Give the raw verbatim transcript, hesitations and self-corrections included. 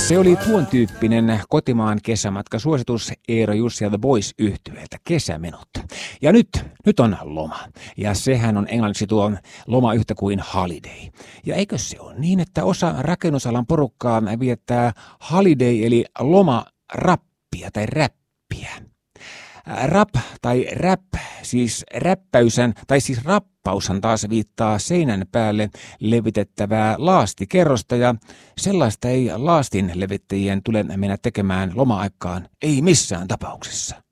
Se oli tuon tyyppinen kotimaan kesämatkasuositus Eero Jussi ja The Boys -yhtyeeltä, kesämenot. Ja nyt, nyt on loma. Ja sehän on englanniksi tuo loma yhtä kuin holiday. Ja eikö se ole niin, että osa rakennusalan porukkaa viettää holiday eli lomarappia tai räppiä? Rap tai rap, siis räppäysän tai siis rappaushan taas viittaa seinän päälle levitettävää laastikerrosta ja sellaista ei laastin levittäjien tule mennä tekemään loma-aikaan, ei missään tapauksessa.